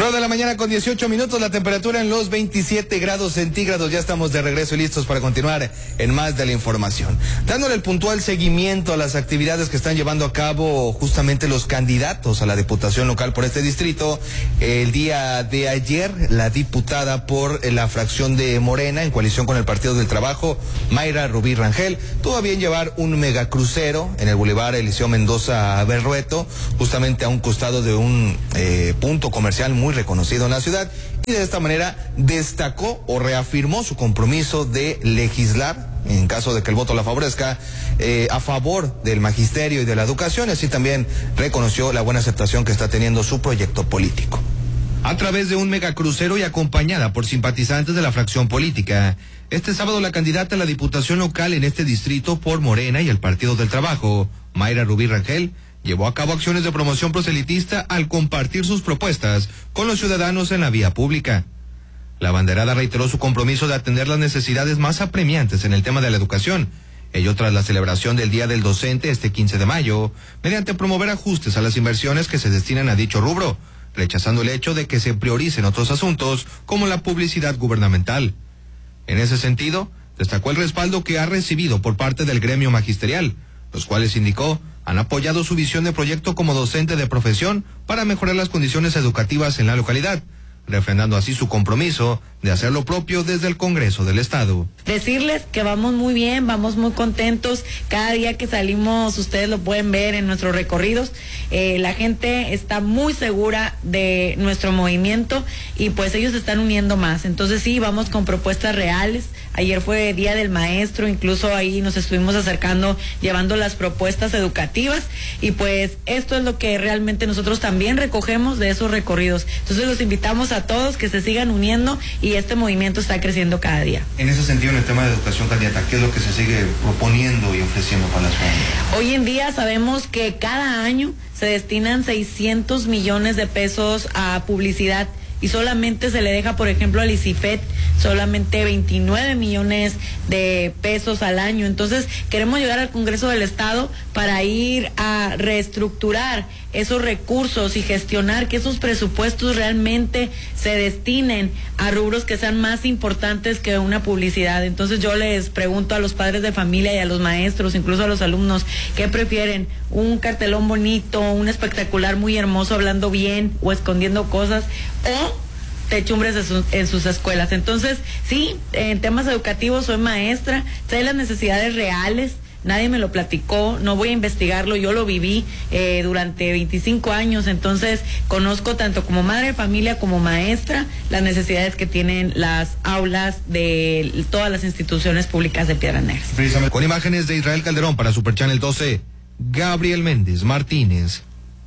9 de la mañana con 18 minutos, la temperatura en los 27 grados centígrados. Ya estamos de regreso y listos para continuar en más de la información. Dándole el puntual seguimiento a las actividades que están llevando a cabo justamente los candidatos a la diputación local por este distrito. El día de ayer, la diputada por la fracción de Morena, en coalición con el Partido del Trabajo, Mayra Rubí Rangel, tuvo a bien llevar un megacrucero en el Boulevard Eliseo Mendoza Berrueto, justamente a un costado de un punto comercial muy reconocido en la ciudad, y de esta manera destacó o reafirmó su compromiso de legislar, en caso de que el voto la favorezca, a favor del magisterio y de la educación, y así también reconoció la buena aceptación que está teniendo su proyecto político. A través de un megacrucero y acompañada por simpatizantes de la fracción política, este sábado la candidata a la diputación local en este distrito por Morena y el Partido del Trabajo, Mayra Rubí Rangel, llevó a cabo acciones de promoción proselitista al compartir sus propuestas con los ciudadanos en la vía pública. La abanderada reiteró su compromiso de atender las necesidades más apremiantes en el tema de la educación, ello tras la celebración del Día del Docente este 15 de mayo, mediante promover ajustes a las inversiones que se destinan a dicho rubro, rechazando el hecho de que se prioricen otros asuntos como la publicidad gubernamental. En ese sentido, destacó el respaldo que ha recibido por parte del gremio magisterial, los cuales, indicó, han apoyado su visión de proyecto como docente de profesión para mejorar las condiciones educativas en la localidad, refrendando así su compromiso de hacer lo propio desde el Congreso del Estado. Decirles que vamos muy bien, vamos muy contentos. Cada día que salimos, ustedes lo pueden ver en nuestros recorridos, la gente está muy segura de nuestro movimiento y pues ellos se están uniendo más. Entonces sí, vamos con propuestas reales. Ayer fue Día del Maestro, incluso ahí nos estuvimos acercando, llevando las propuestas educativas, y pues esto es lo que realmente nosotros también recogemos de esos recorridos. Entonces los invitamos a todos que se sigan uniendo y este movimiento está creciendo cada día. En ese sentido, en el tema de educación, candidata, ¿qué es lo que se sigue proponiendo y ofreciendo para la ciudad? Hoy en día sabemos que cada año se destinan 600 millones de pesos a publicidad y solamente se le deja, por ejemplo, al ICIFET solamente 29 millones de pesos al año. Entonces queremos llegar al Congreso del Estado para ir a reestructurar esos recursos y gestionar que esos presupuestos realmente se destinen a rubros que sean más importantes que una publicidad. Entonces yo les pregunto a los padres de familia y a los maestros, incluso a los alumnos, ¿qué prefieren? ¿Un cartelón bonito, un espectacular muy hermoso hablando bien o escondiendo cosas, o techumbres en sus escuelas? Entonces, sí, en temas educativos soy maestra, sé las necesidades reales, nadie me lo platicó, no voy a investigarlo, yo lo viví durante 25 años, entonces conozco tanto como madre de familia como maestra las necesidades que tienen las aulas de todas las instituciones públicas de Piedras Negras. Con imágenes de Israel Calderón para Super Channel 12, Gabriel Méndez Martínez.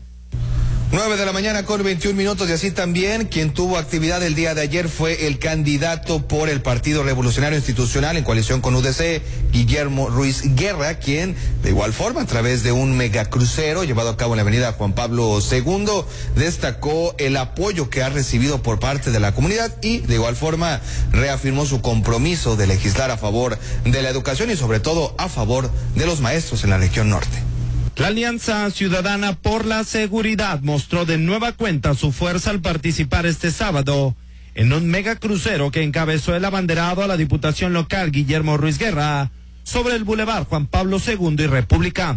9 de la mañana con 21 minutos, y así también quien tuvo actividad el día de ayer fue el candidato por el Partido Revolucionario Institucional en coalición con UDC, Guillermo Ruiz Guerra, quien de igual forma a través de un megacrucero llevado a cabo en la avenida Juan Pablo II destacó el apoyo que ha recibido por parte de la comunidad y de igual forma reafirmó su compromiso de legislar a favor de la educación y sobre todo a favor de los maestros en la región norte. La Alianza Ciudadana por la Seguridad mostró de nueva cuenta su fuerza al participar este sábado en un megacrucero que encabezó el abanderado a la Diputación Local Guillermo Ruiz Guerra sobre el Boulevard Juan Pablo II y República.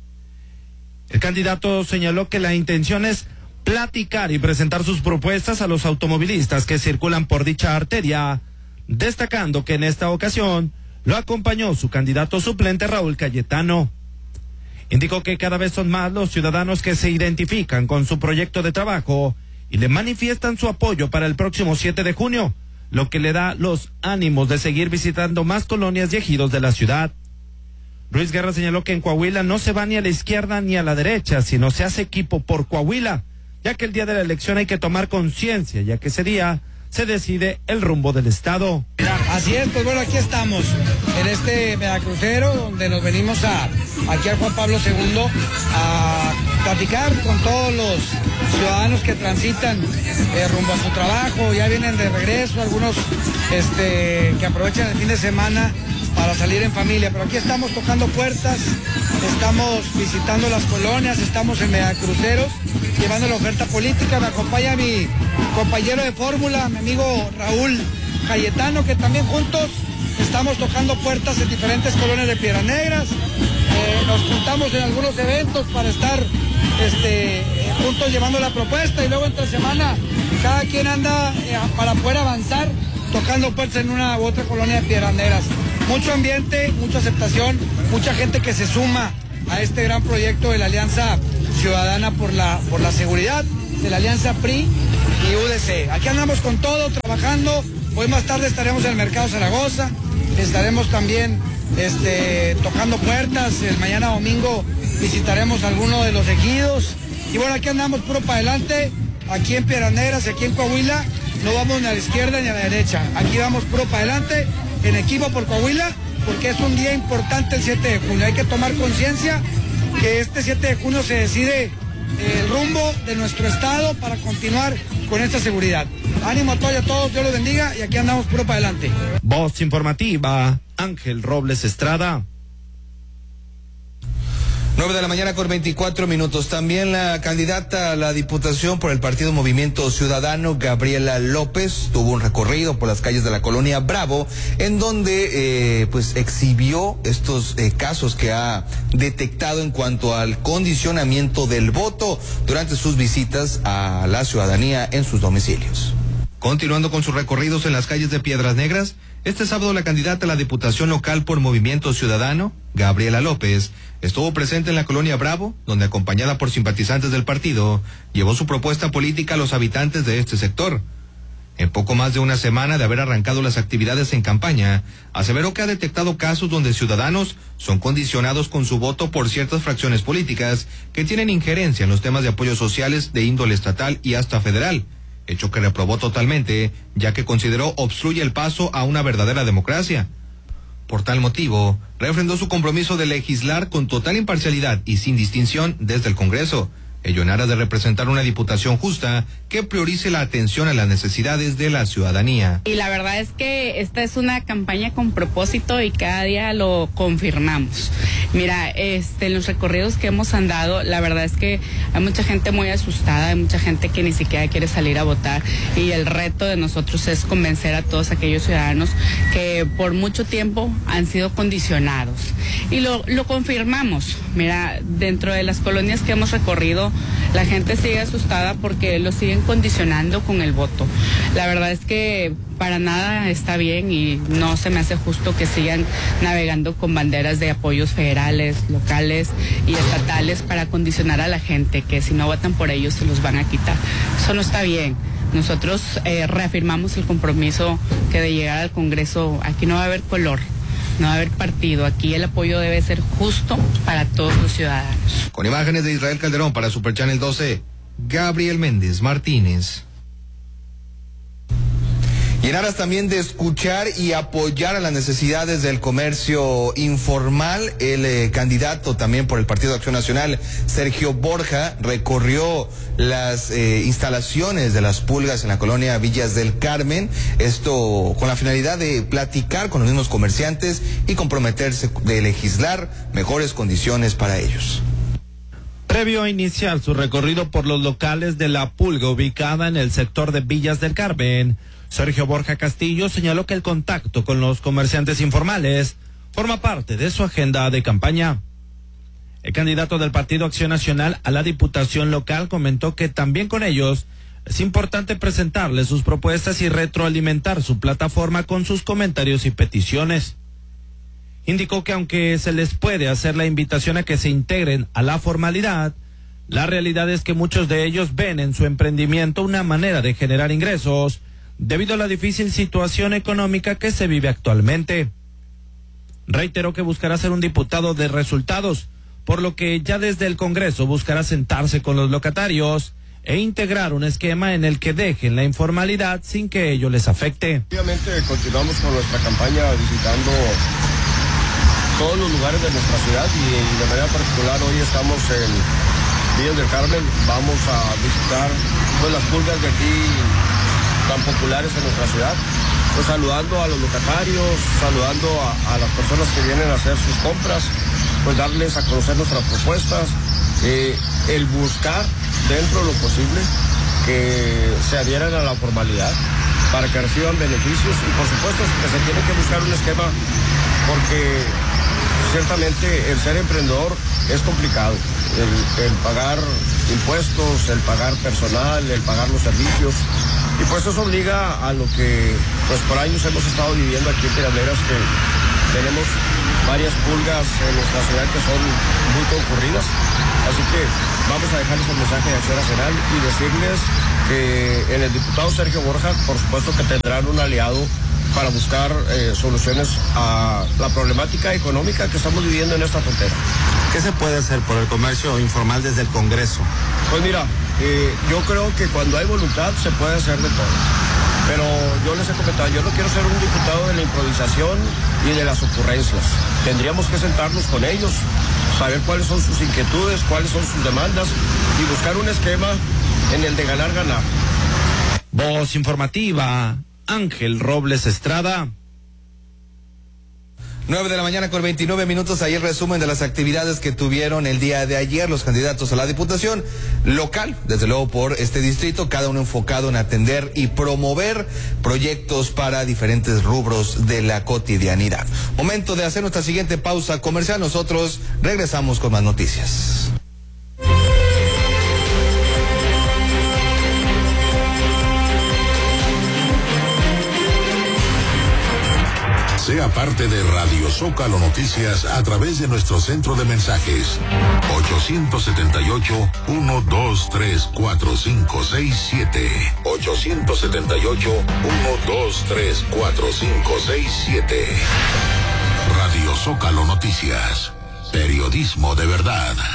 El candidato señaló que la intención es platicar y presentar sus propuestas a los automovilistas que circulan por dicha arteria, destacando que en esta ocasión lo acompañó su candidato suplente Raúl Cayetano. Indicó que cada vez son más los ciudadanos que se identifican con su proyecto de trabajo y le manifiestan su apoyo para el próximo 7 de junio, lo que le da los ánimos de seguir visitando más colonias y ejidos de la ciudad. Ruiz Guerra señaló que en Coahuila no se va ni a la izquierda ni a la derecha, sino se hace equipo por Coahuila, ya que el día de la elección hay que tomar conciencia, ya que ese día se decide el rumbo del Estado. Así es, pues bueno, aquí estamos, en este megacrucero, donde nos venimos aquí al Juan Pablo II a platicar con todos los ciudadanos que transitan rumbo a su trabajo, ya vienen de regreso, algunos que aprovechan el fin de semana para salir en familia, pero aquí estamos tocando puertas, estamos visitando las colonias, estamos en megacruceros, llevando la oferta política. Me acompaña mi compañero de fórmula, mi amigo Raúl Cayetano, que también juntos estamos tocando puertas en diferentes colonias de Piedras Negras. Nos juntamos en algunos eventos para estar juntos llevando la propuesta, y luego entre semana cada quien anda para poder avanzar tocando puertas en una u otra colonia de Piedras Negras. Mucho ambiente, mucha aceptación, mucha gente que se suma a este gran proyecto de la Alianza Ciudadana por la Seguridad, de la Alianza PRI y UDC. Aquí andamos con todo, trabajando. Hoy más tarde estaremos en el Mercado Zaragoza, estaremos también tocando puertas. El mañana domingo visitaremos algunos de los ejidos. Y bueno, aquí andamos puro para adelante, aquí en Piedras Negras, aquí en Coahuila. No vamos ni a la izquierda ni a la derecha. Aquí vamos puro para adelante, en equipo por Coahuila, porque es un día importante el 7 de junio. Hay que tomar conciencia que este 7 de junio se decide el rumbo de nuestro estado para continuar con esta seguridad. Ánimo a todos y a todos, Dios los bendiga, y aquí andamos puro para adelante. Voz informativa, Ángel Robles Estrada. 9 de la mañana con 24 minutos. También la candidata a la Diputación por el Partido Movimiento Ciudadano, Gabriela López, tuvo un recorrido por las calles de la colonia Bravo, en donde exhibió estos casos que ha detectado en cuanto al condicionamiento del voto durante sus visitas a la ciudadanía en sus domicilios. Continuando con sus recorridos en las calles de Piedras Negras, este sábado la candidata a la Diputación Local por Movimiento Ciudadano, Gabriela López, estuvo presente en la colonia Bravo, donde acompañada por simpatizantes del partido, llevó su propuesta política a los habitantes de este sector. En poco más de una semana de haber arrancado las actividades en campaña, aseveró que ha detectado casos donde ciudadanos son condicionados con su voto por ciertas fracciones políticas que tienen injerencia en los temas de apoyos sociales de índole estatal y hasta federal, hecho que reprobó totalmente, ya que consideró obstruye el paso a una verdadera democracia. Por tal motivo, refrendó su compromiso de legislar con total imparcialidad y sin distinción desde el Congreso, ello en aras de representar una diputación justa que priorice la atención a las necesidades de la ciudadanía. Y la verdad es que esta es una campaña con propósito y cada día lo confirmamos. Mira, en los recorridos que hemos andado, la verdad es que hay mucha gente muy asustada, hay mucha gente que ni siquiera quiere salir a votar, y el reto de nosotros es convencer a todos aquellos ciudadanos que por mucho tiempo han sido condicionados. Y lo confirmamos. Mira, dentro de las colonias que hemos recorrido, la gente sigue asustada porque lo siguen condicionando con el voto. La verdad es que para nada está bien y no se me hace justo que sigan navegando con banderas de apoyos federales, locales y estatales para condicionar a la gente, que si no votan por ellos se los van a quitar. Eso no está bien. Nosotros reafirmamos el compromiso que de llegar al Congreso aquí no va a haber color, no va a haber partido. Aquí el apoyo debe ser justo para todos los ciudadanos. Con imágenes de Israel Calderón para Super Channel 12, Gabriel Méndez Martínez. Y en aras también de escuchar y apoyar a las necesidades del comercio informal, el candidato también por el Partido de Acción Nacional, Sergio Borja, recorrió las instalaciones de las pulgas en la colonia Villas del Carmen, esto con la finalidad de platicar con los mismos comerciantes y comprometerse de legislar mejores condiciones para ellos. Previo a iniciar su recorrido por los locales de la pulga ubicada en el sector de Villas del Carmen, Sergio Borja Castillo señaló que el contacto con los comerciantes informales forma parte de su agenda de campaña. El candidato del Partido Acción Nacional a la Diputación Local comentó que también con ellos es importante presentarles sus propuestas y retroalimentar su plataforma con sus comentarios y peticiones. Indicó que aunque se les puede hacer la invitación a que se integren a la formalidad, la realidad es que muchos de ellos ven en su emprendimiento una manera de generar ingresos debido a la difícil situación económica que se vive actualmente. Reiteró que buscará ser un diputado de resultados, por lo que ya desde el Congreso buscará sentarse con los locatarios e integrar un esquema en el que dejen la informalidad sin que ello les afecte. Obviamente continuamos con nuestra campaña visitando todos los lugares de nuestra ciudad y de manera particular hoy estamos en Villas del Carmen. Vamos a visitar las pulgas de aquí tan populares en nuestra ciudad, pues saludando a los locatarios, saludando a las personas que vienen a hacer sus compras, pues darles a conocer nuestras propuestas, el buscar dentro de lo posible que se adhieran a la formalidad para que reciban beneficios y por supuesto que se tiene que buscar un esquema porque ciertamente el ser emprendedor es complicado, el pagar impuestos, el pagar personal, el pagar los servicios y pues eso obliga a lo que pues por años hemos estado viviendo aquí en Piraneras, que tenemos varias pulgas en nuestra ciudad que son muy concurridas, así que vamos a dejarles el mensaje de Acción Nacional y decirles que en el diputado Sergio Borja, por supuesto que tendrán un aliado para buscar soluciones a la problemática económica que estamos viviendo en esta frontera. ¿Qué se puede hacer por el comercio informal desde el Congreso? Pues mira, yo creo que cuando hay voluntad se puede hacer de todo. Pero yo les he comentado, yo no quiero ser un diputado de la improvisación y de las ocurrencias. Tendríamos que sentarnos con ellos, saber cuáles son sus inquietudes, cuáles son sus demandas y buscar un esquema en el de ganar. Voz informativa, Ángel Robles Estrada. 9 de la mañana con 29 minutos. Ahí el resumen de las actividades que tuvieron el día de ayer los candidatos a la diputación local, desde luego por este distrito, cada uno enfocado en atender y promover proyectos para diferentes rubros de la cotidianidad. Momento de hacer nuestra siguiente pausa comercial. Nosotros regresamos con más noticias. Sea parte de Radio Zócalo Noticias a través de nuestro centro de mensajes 878-123-4567 878-123-4567. Radio Zócalo Noticias, periodismo de verdad.